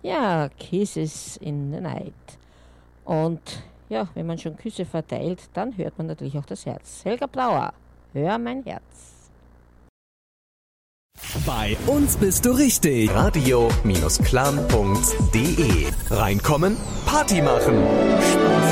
Ja, Kisses in the Night. Und ja, wenn man schon Küsse verteilt, dann hört man natürlich auch das Herz. Helga Blauer, hör mein Herz. Bei uns bist du richtig. Radio-clan.de. Reinkommen, Party machen. Spaß